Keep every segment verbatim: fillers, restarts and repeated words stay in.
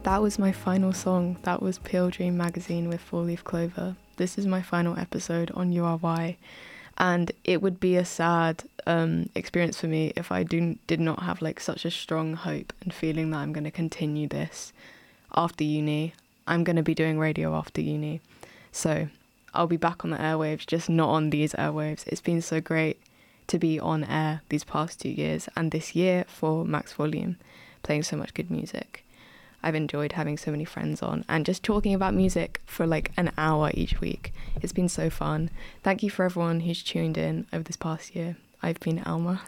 That was my final song. That was Pale Dream Magazine with Four Leaf Clover. This is my final episode on U R Y, and it would be a sad um, experience for me if I do, did not have like such a strong hope and feeling that I'm going to continue this after uni. I'm going to be doing radio after uni, so I'll be back on the airwaves, just not on these airwaves. It's been so great to be on air these past two years and this year for Max Volume, playing so much good music. I've enjoyed having so many friends on and just talking about music for like an hour each week. It's been so fun. Thank you for everyone who's tuned in over this past year. I've been Alma.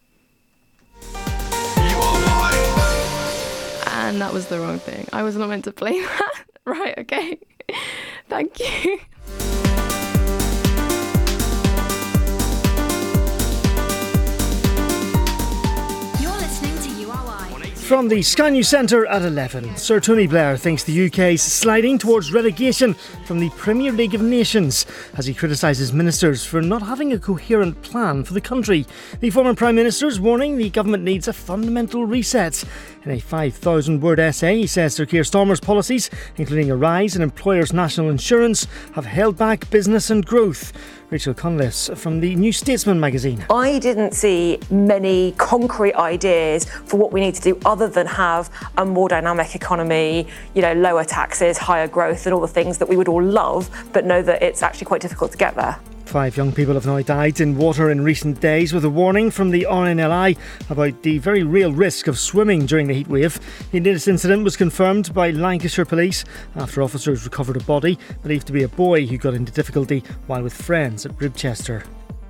And that was the wrong thing. I was not meant to play that. Right, okay. Thank you. From the Sky News Centre at eleven, Sir Tony Blair thinks the U K's sliding towards relegation from the Premier League of Nations as he criticises ministers for not having a coherent plan for the country. The former Prime Minister is warning the government needs a fundamental reset. In a five thousand word essay, he says Sir Keir Starmer's policies, including a rise in employers' national insurance, have held back business and growth. Rachel Conliffe from the New Statesman magazine. I didn't see many concrete ideas for what we need to do other than have a more dynamic economy, you know, lower taxes, higher growth and all the things that we would all love, but know that it's actually quite difficult to get there. Five young people have now died in water in recent days, with a warning from the R N L I about the very real risk of swimming during the heatwave. The latest incident was confirmed by Lancashire Police after officers recovered a body believed to be a boy who got into difficulty while with friends at Ribchester.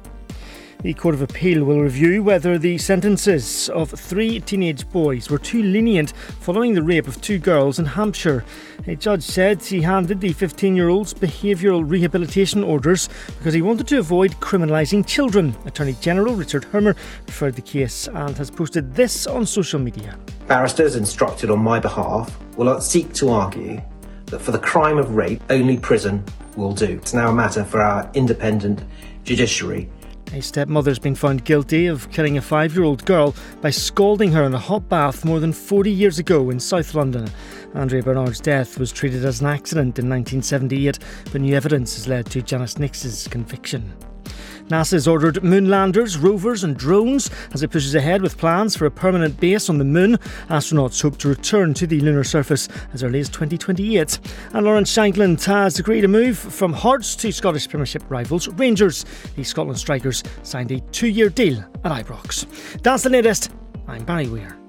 The Court of Appeal will review whether the sentences of three teenage boys were too lenient following the rape of two girls in Hampshire. A judge said he handed the fifteen-year-olds behavioural rehabilitation orders because he wanted to avoid criminalising children. Attorney General Richard Hermer referred the case and has posted this on social media. Barristers instructed on my behalf will seek to argue that for the crime of rape, only prison will do. It's now a matter for our independent judiciary. A stepmother has been found guilty of killing a five-year-old girl by scalding her in a hot bath more than forty years ago in South London. Andrea Bernard's death was treated as an accident in nineteen seventy-eight, but new evidence has led to Janice Nix's conviction. NASA has ordered moon landers, rovers and drones as it pushes ahead with plans for a permanent base on the moon. Astronauts hope to return to the lunar surface as early as twenty twenty-eight. And Lawrence Shankland has agreed to move from Hearts to Scottish Premiership rivals Rangers. The Scotland strikers signed a two-year deal at Ibrox. That's the latest. I'm Barry Weir.